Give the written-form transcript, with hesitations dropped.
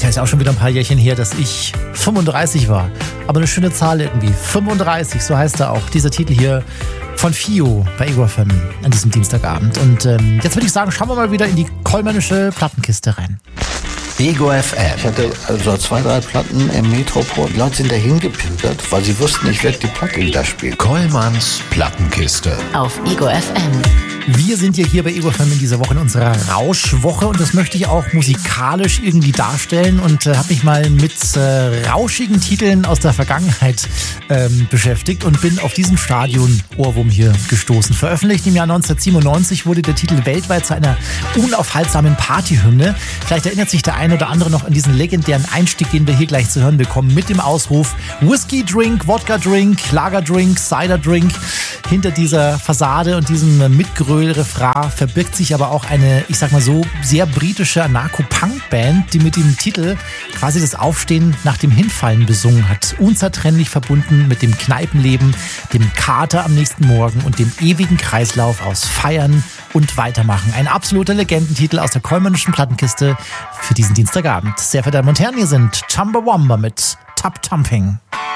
Ja, ist auch schon wieder ein paar Jährchen her, dass ich 35 war. Aber eine schöne Zahl irgendwie. 35, so heißt er auch. Dieser Titel hier von Fio bei Ego FM an diesem Dienstagabend. Und jetzt würde ich sagen, schauen wir mal wieder in die kollmännische Plattenkiste rein. Ego FM. Ich hatte also 2, 3 Platten im Metropol. Die Leute sind dahin gepilgert, weil sie wussten, ich werde die Platte wieder spielen. Kollmanns Plattenkiste. Auf Ego FM. Wir sind ja hier bei Ego FM in dieser Woche in unserer Rauschwoche und das möchte ich auch musikalisch irgendwie darstellen und habe mich mal mit rauschigen Titeln aus der Vergangenheit beschäftigt und bin auf diesen Stadion-Ohrwurm hier gestoßen. Veröffentlicht im Jahr 1997 wurde der Titel weltweit zu einer unaufhaltsamen Partyhymne. Vielleicht erinnert sich der ein oder andere noch an diesen legendären Einstieg, den wir hier gleich zu hören bekommen, mit dem Ausruf Whisky Drink, Wodka Drink, Lager Drink, Cider Drink. Hinter dieser Fassade und diesem Mitgröl-Refrain verbirgt sich aber auch eine, ich sag mal so, sehr britische Anarcho-Punk-Band, die mit dem Titel quasi das Aufstehen nach dem Hinfallen besungen hat. Unzertrennlich verbunden mit dem Kneipenleben, dem Kater am nächsten Morgen und dem ewigen Kreislauf aus Feiern und Weitermachen. Ein absoluter Legendentitel aus der kollmännischen Plattenkiste für diesen Dienstagabend. Sehr verehrte Damen und Herren, hier sind Chumbawamba mit Tub Thumping.